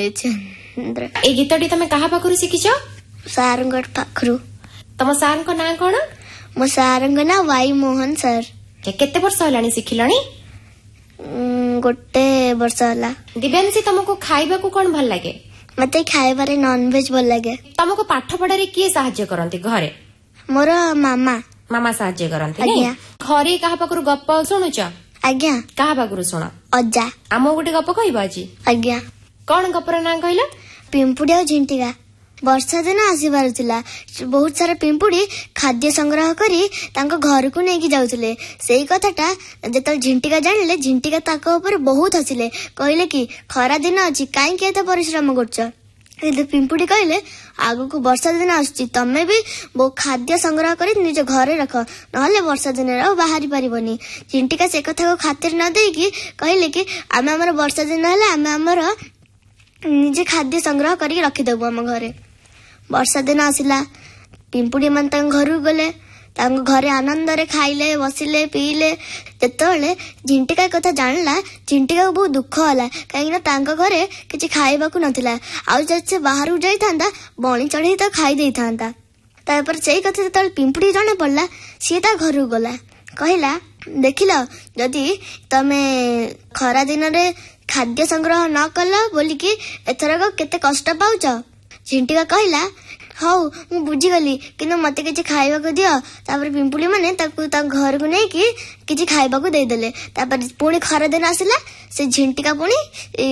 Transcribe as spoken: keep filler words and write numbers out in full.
जयचंद्र। ए गीतटी तमे कहा पाखरु शिखिछ? सार पाखरु। तम सार को ना कौन? मो सार ना वाई मोहन सर। केते वर्ष हलानी शिखिलणी? गोटे वर्ष हला। दिव्यांशी तुमको खाइबा को कोन भल लागे? मते खाइबारे नॉन वेज भल लागे। तुमको पाठ पढ़ारे किए सहाय्य करंती घरे? मोर मामा। मामा सहाय्य करंती नहीं? घरे कहा पाखरु गप सुनुच? आज्ञा। कहा पाखरु सुन? अज्जा। आमो गोटे गप कहबो आजी? आज्ञा। कोन गपर ना कहला? पिंपुड़ी और झिंटिका। वर्षा दिन आसीबार थिला, बहुत सारा पिंपुड़ी खाद्य संग्रह करी तांको घर को नेकी जाउथले। सेही कथाटा जेतल झिंटिका जानिले, झिंटिका ताको ऊपर बहुत हसिले, कहले कि खरा दिन अछि काई के एते परिश्रम करछ? किंतु पिंपुड़ी कहले आगु को वर्षा दिन आछि, तमे भी बहु खाद्य संग्रह करी निज घरे रख, नहले वर्षा दिन रे बाहरी परिबनी। झिंटिका से कथा को खातिर न देई कि कहले कि आमे हमर वर्षा दिन हले आमे हमर निजे खाद्य संग्रह करी रखि देबो हम घरे। वर्षा दिन आसिला, पिंपुड़ी मन घर गले, घरे आनंद रे खाइले, बसिले, पीले। जेतले झिंटिका कथा जानला, झिंटिका को बहुत दुख होला, कहीं तांको घरे किछि खाइबा को नथिला। आ जब से बाहर जाई थांदा, बणी चढ़ी तो खाई देई थांदा। तापर सेही कथा जेतले पिंपुड़ी जाने पड़ला, सी ता घर गला, कहला देखिलो जदि तमे खरा दिन रे खाद्य संग्रह न कला बोलिकी एथरक केते कष्ट पाउछ? झिंटिका कहला हौ मु बुझीगली, किंतु मते किछि खाइबा को दियो। तापर पिंपुड़ी माने ताकू ता घर को नै कि किछि खाइबा को देदेले। तापर पुणी खरा दिन आसिला, से झिंटिका पुणी